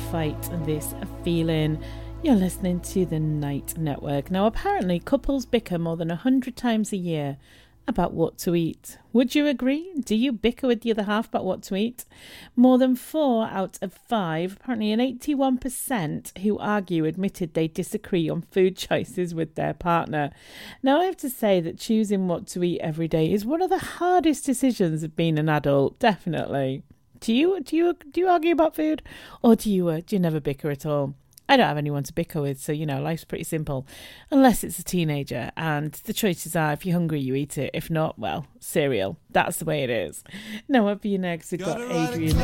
fight this feeling. You're listening to the Night Network. Now, apparently, couples bicker more than 100 times a year about what to eat. Would you agree? Do you bicker with the other half about what to eat? More than 4 out of 5, apparently an 81% who argue admitted they disagree on food choices with their partner. Now, I have to say that choosing what to eat every day is one of the hardest decisions of being an adult, definitely. Do you argue about food, or do you never bicker at all? I don't have anyone to bicker with, so, life's pretty simple. Unless it's a teenager, and the choices are, if you're hungry, you eat it. If not, well, cereal. That's the way it is. Now, up for you next, we've got Adrian.